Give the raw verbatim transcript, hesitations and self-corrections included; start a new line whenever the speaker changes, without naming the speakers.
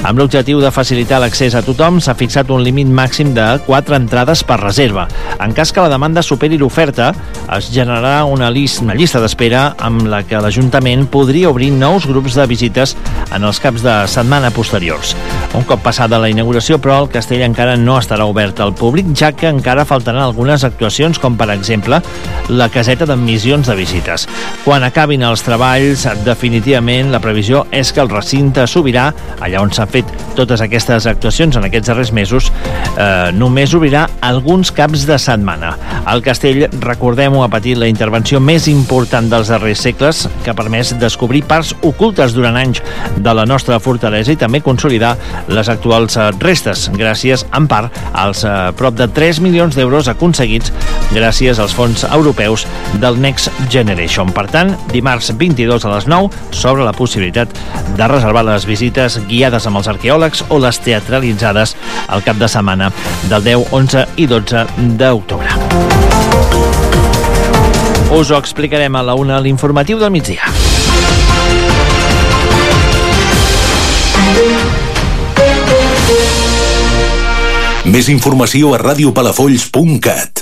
Amb l'objectiu de facilitar l'accés a tothom, s'ha fixat un límit màxim de quatre entrades per reserva. En cas que la demanda superi l'oferta, es generarà una, list, una llista d'espera amb la que l'Ajuntament podria obrir nous grups de visites en els caps de setmana posteriors. Un cop passada la inauguració, però, el castell encara no estarà obert al públic, ja que encara faltaran algunes actuacions, com per exemple la caseta d'admissions de visites. Quan acabin els treballs, definitivament la previsió és que el recinte Sobirà, allà on s'han fet totes aquestes actuacions en aquests darrers mesos, eh, només obrirà alguns caps de setmana. El castell, recordem-ho, ha patit la intervenció més important dels darrers segles, que ha permès descobrir parts ocultes durant anys de la nostra fortalesa i també consolidar les actuals restes, gràcies, en part, als eh, prop de tres milions d'euros aconseguits gràcies als fons europeus del Next Generation. Per tant, dimarts vint-i-dos a les nou s'obre la possibilitat de reservar les visites guiades amb els arqueòlegs o les teatralitzades al cap de setmana del deu, onze i dotze d'octubre. Us ho explicarem a la una a l'informatiu del migdia.
Més informació a radiopalafolls punt cat.